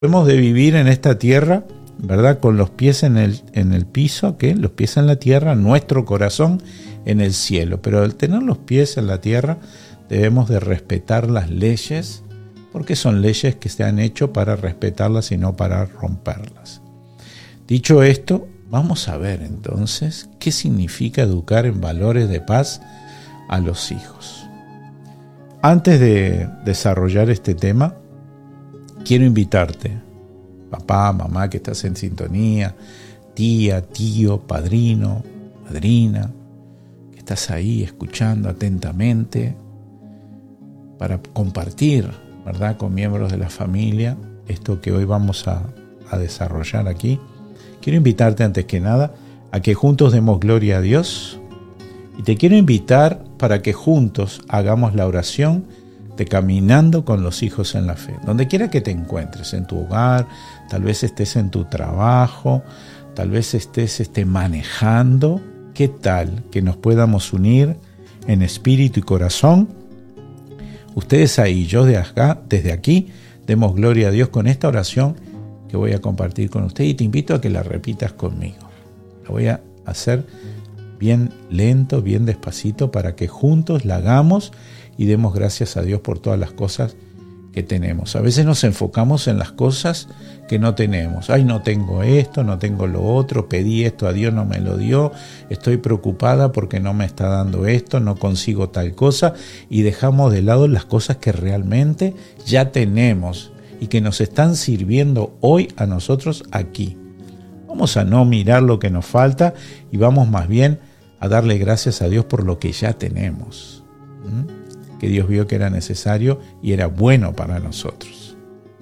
Hemos de vivir en esta tierra, ¿verdad? Con los pies en el piso, ¿qué? Los pies en la tierra, nuestro corazón en el cielo. Pero al tener los pies en la tierra, debemos de respetar las leyes, porque son leyes que se han hecho para respetarlas y no para romperlas. Dicho esto, vamos a ver entonces qué significa educar en valores de paz a los hijos. Antes de desarrollar este tema, quiero invitarte, papá, mamá que estás en sintonía, tía, tío, padrino, madrina, que estás ahí escuchando atentamente para compartir, ¿verdad?, con miembros de la familia esto que hoy vamos a desarrollar aquí. Quiero invitarte antes que nada a que juntos demos gloria a Dios y te quiero invitar para que juntos hagamos la oración de caminando con los hijos en la fe. Donde quiera que te encuentres, en tu hogar, tal vez estés en tu trabajo, tal vez estés manejando. ¿Qué tal que nos podamos unir en espíritu y corazón? Ustedes ahí, yo de acá, desde aquí, demos gloria a Dios con esta oración que voy a compartir con usted y te invito a que la repitas conmigo. La voy a hacer bien lento, bien despacito para que juntos la hagamos y demos gracias a Dios por todas las cosas que tenemos. A veces nos enfocamos en las cosas que no tenemos. Ay, no tengo esto, no tengo lo otro, pedí esto a Dios, no me lo dio, estoy preocupada porque no me está dando esto, no consigo tal cosa, y dejamos de lado las cosas que realmente ya tenemos y que nos están sirviendo hoy a nosotros aquí. Vamos a no mirar lo que nos falta y vamos más bien a darle gracias a Dios por lo que ya tenemos, que Dios vio que era necesario y era bueno para nosotros.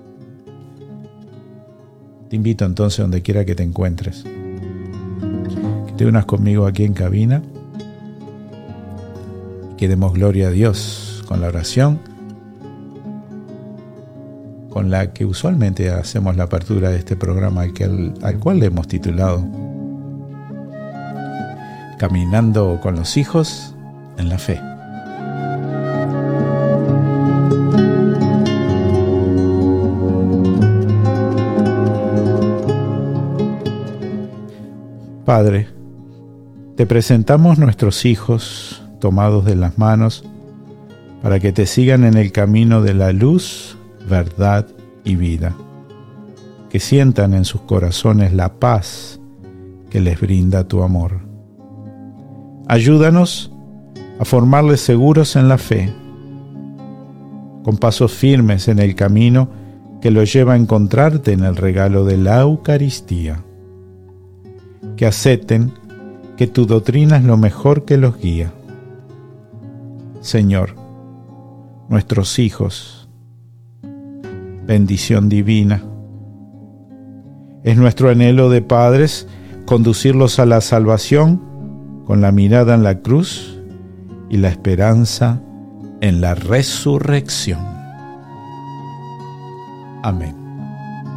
Te invito entonces, donde quiera que te encuentres, que te unas conmigo aquí en cabina y que demos gloria a Dios con la oración con la que usualmente hacemos la apertura de este programa al cual le hemos titulado Caminando con los hijos en la fe. Padre, te presentamos nuestros hijos tomados de las manos para que te sigan en el camino de la luz, verdad y vida, que sientan en sus corazones la paz que les brinda tu amor. Ayúdanos a formarles seguros en la fe, con pasos firmes en el camino que los lleva a encontrarte en el regalo de la Eucaristía. Que acepten que tu doctrina es lo mejor que los guía. Señor, nuestros hijos, bendición divina. Es nuestro anhelo de padres conducirlos a la salvación con la mirada en la cruz y la esperanza en la resurrección. Amén.